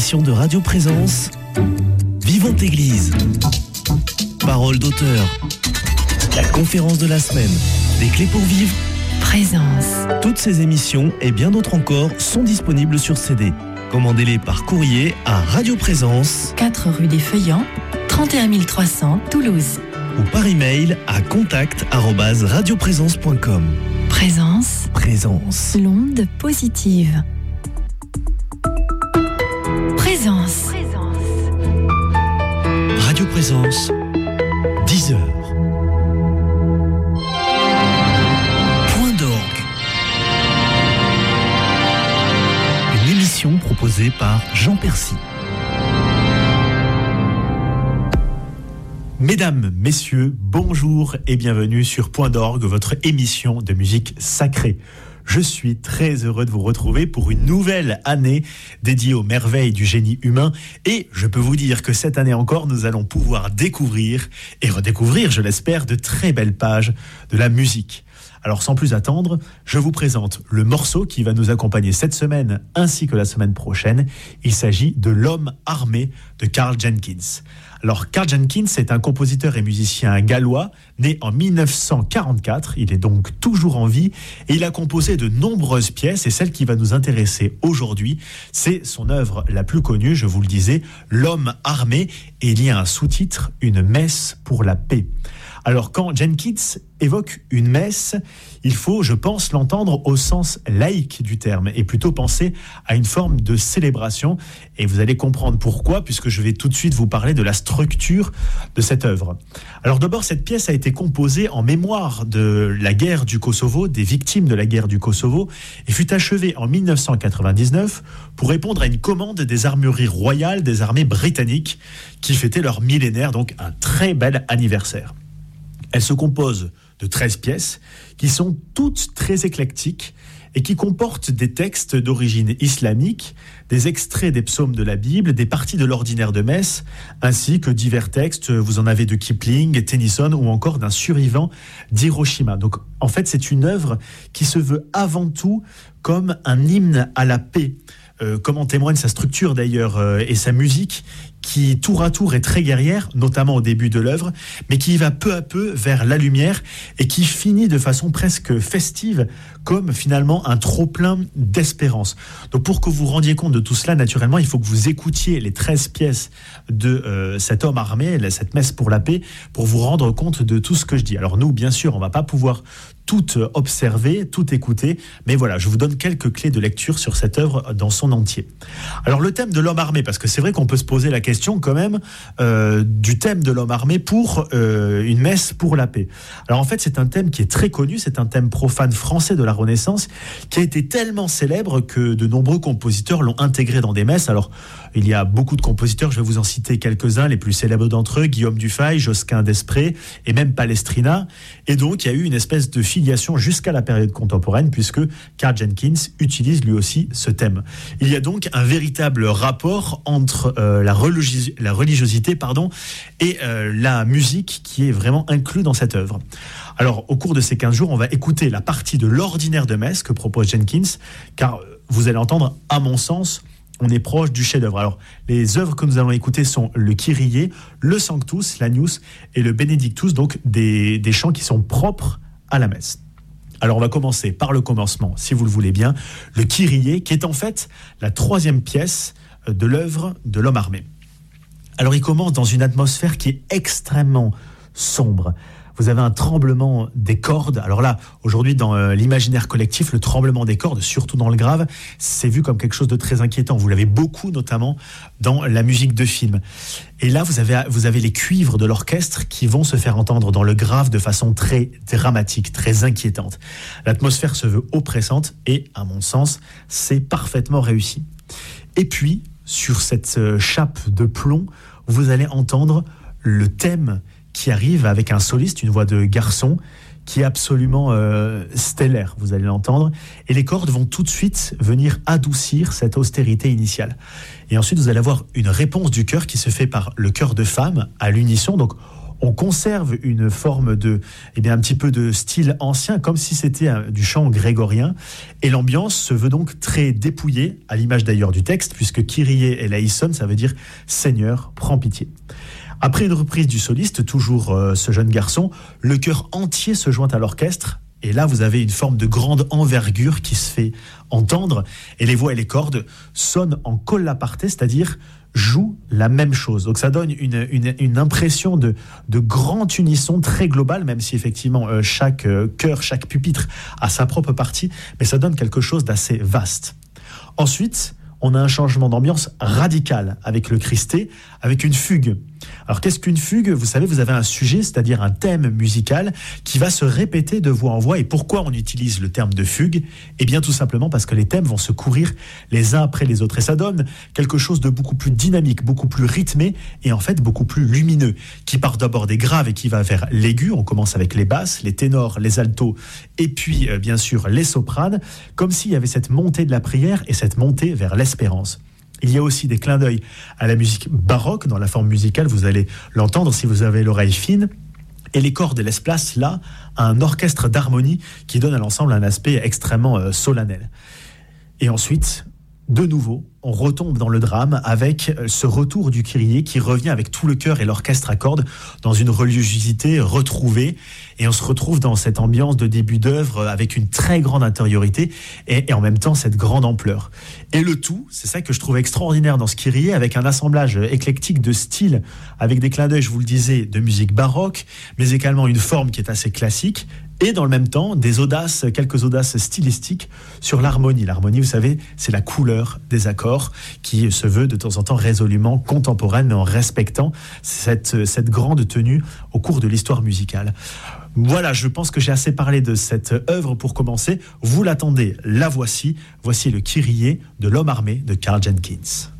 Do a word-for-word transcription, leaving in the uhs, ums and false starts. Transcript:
émission de Radio Présence, Vivante Église. Parole d'auteur, la conférence de la semaine, des clés pour vivre, Présence. Toutes ces émissions et bien d'autres encore sont disponibles sur C D. Commandez-les par courrier à Radio Présence, quatre rue des Feuillants, trente et un mille trois cents, Toulouse. Ou par email à contact arobase radioprésence point com. Présence. Présence. L'onde positive. Présence. Radio Présence, dix heures. Point d'orgue. Une émission proposée par Jean Percy. Mesdames, messieurs, bonjour et bienvenue sur Point d'orgue, votre émission de musique sacrée. Je suis très heureux de vous retrouver pour une nouvelle année dédiée aux merveilles du génie humain. Et je peux vous dire que cette année encore, nous allons pouvoir découvrir et redécouvrir, je l'espère, de très belles pages de la musique. Alors sans plus attendre, je vous présente le morceau qui va nous accompagner cette semaine ainsi que la semaine prochaine. Il s'agit de L'Homme armé de Karl Jenkins. Alors Karl Jenkins est un compositeur et musicien gallois, né en dix-neuf cent quarante-quatre, il est donc toujours en vie et il a composé de nombreuses pièces et celle qui va nous intéresser aujourd'hui, c'est son œuvre la plus connue, je vous le disais, L'Homme armé, et il y a un sous-titre, Une messe pour la paix. Alors quand Jenkins évoque une messe, il faut, je pense, l'entendre au sens laïque du terme et plutôt penser à une forme de célébration. Et vous allez comprendre pourquoi, puisque je vais tout de suite vous parler de la structure de cette œuvre. Alors d'abord, cette pièce a été composée en mémoire de la guerre du Kosovo, des victimes de la guerre du Kosovo, et fut achevée en dix-neuf cent quatre-vingt-dix-neuf pour répondre à une commande des armureries royales des armées britanniques qui fêtaient leur millénaire, donc un très bel anniversaire. Elle se compose de treize pièces qui sont toutes très éclectiques et qui comportent des textes d'origine islamique, des extraits des psaumes de la Bible, des parties de l'ordinaire de messe, ainsi que divers textes, vous en avez de Kipling, Tennyson ou encore d'un survivant d'Hiroshima. Donc en fait, c'est une œuvre qui se veut avant tout comme un hymne à la paix, euh, comme en témoigne sa structure d'ailleurs euh, et sa musique, qui tour à tour est très guerrière, notamment au début de l'œuvre, mais qui va peu à peu vers la lumière et qui finit de façon presque festive, comme finalement un trop-plein d'espérance. Donc pour que vous vous rendiez compte de tout cela, naturellement, il faut que vous écoutiez les treize pièces de euh, cet homme armé, cette messe pour la paix, pour vous rendre compte de tout ce que je dis. Alors nous, bien sûr, on ne va pas pouvoir tout observer, tout écouter, mais voilà, je vous donne quelques clés de lecture sur cette œuvre dans son entier. Alors le thème de l'homme armé, parce que c'est vrai qu'on peut se poser la question quand même euh, du thème de l'homme armé pour euh, une messe pour la paix. Alors en fait, c'est un thème qui est très connu, c'est un thème profane français de la Renaissance qui a été tellement célèbre que de nombreux compositeurs l'ont intégré dans des messes. Alors il y a beaucoup de compositeurs, je vais vous en citer quelques-uns, les plus célèbres d'entre eux, Guillaume Dufay, Josquin d'Esprès et même Palestrina. Et donc il y a eu une espèce de filiation jusqu'à la période contemporaine puisque Karl Jenkins utilise lui aussi ce thème. Il y a donc un véritable rapport entre euh, la, religi- la religiosité pardon, et euh, la musique qui est vraiment inclus dans cette œuvre. Alors au cours de ces quinze jours, on va écouter la partie de l'ordinaire de messe que propose Jenkins, car vous allez entendre, à mon sens, on est proche du chef-d'œuvre. Alors, les œuvres que nous allons écouter sont le Kyrie, le Sanctus, l'Agnus et le Benedictus, donc des, des chants qui sont propres à la messe. Alors, on va commencer par le commencement, si vous le voulez bien, le Kyrie, qui est en fait la troisième pièce de l'œuvre de l'homme armé. Alors, il commence dans une atmosphère qui est extrêmement sombre. Vous avez un tremblement des cordes. Alors là, aujourd'hui, dans euh, l'imaginaire collectif, le tremblement des cordes, surtout dans le grave, c'est vu comme quelque chose de très inquiétant. Vous l'avez beaucoup, notamment, dans la musique de film. Et là, vous avez, vous avez les cuivres de l'orchestre qui vont se faire entendre dans le grave de façon très dramatique, très inquiétante. L'atmosphère se veut oppressante et, à mon sens, c'est parfaitement réussi. Et puis, sur cette chape de plomb, vous allez entendre le thème qui arrive avec un soliste, une voix de garçon, qui est absolument euh, stellaire, vous allez l'entendre. Et les cordes vont tout de suite venir adoucir cette austérité initiale. Et ensuite, vous allez avoir une réponse du chœur qui se fait par le chœur de femme à l'unisson. Donc, On conserve une forme de, eh bien, un petit peu de style ancien, comme si c'était un, du chant grégorien. Et l'ambiance se veut donc très dépouillée, à l'image d'ailleurs du texte, puisque Kyrie eleison, ça veut dire Seigneur, prends pitié. Après une reprise du soliste, toujours euh, ce jeune garçon, le chœur entier se joint à l'orchestre. Et là, vous avez une forme de grande envergure qui se fait entendre. Et les voix et les cordes sonnent en collaparté, c'est-à-dire jouent la même chose. Donc ça donne une, une, une impression de, de grand unisson très global, même si effectivement euh, chaque euh, chœur, chaque pupitre a sa propre partie, mais ça donne quelque chose d'assez vaste. Ensuite, on a un changement d'ambiance radical avec le Christé, avec une fugue. Alors qu'est-ce qu'une fugue ? Vous savez, vous avez un sujet, c'est-à-dire un thème musical qui va se répéter de voix en voix. Et pourquoi on utilise le terme de fugue ? Eh bien tout simplement parce que les thèmes vont se courir les uns après les autres. Et ça donne quelque chose de beaucoup plus dynamique, beaucoup plus rythmé et en fait beaucoup plus lumineux, qui part d'abord des graves et qui va vers l'aigu. On commence avec les basses, les ténors, les altos et puis euh, bien sûr les sopranes, comme s'il y avait cette montée de la prière et cette montée vers l'espérance. Il y a aussi des clins d'œil à la musique baroque dans la forme musicale, vous allez l'entendre si vous avez l'oreille fine. Et les cordes laissent place là à un orchestre d'harmonie qui donne à l'ensemble un aspect extrêmement euh, solennel. Et ensuite, de nouveau, on retombe dans le drame avec ce retour du Kyrie qui revient avec tout le chœur et l'orchestre à cordes dans une religiosité retrouvée. Et on se retrouve dans cette ambiance de début d'œuvre avec une très grande intériorité et, et en même temps cette grande ampleur. Et le tout, c'est ça que je trouve extraordinaire dans ce Kyrie, avec un assemblage éclectique de styles, avec des clins d'œil, je vous le disais, de musique baroque, mais également une forme qui est assez classique. Et dans le même temps, des audaces, quelques audaces stylistiques sur l'harmonie. L'harmonie, vous savez, c'est la couleur des accords qui se veut de temps en temps résolument contemporaine, mais en respectant cette, cette grande tenue au cours de l'histoire musicale. Voilà, je pense que j'ai assez parlé de cette œuvre pour commencer. Vous l'attendez, la voici. Voici le Kyrie de l'homme armé de Karl Jenkins.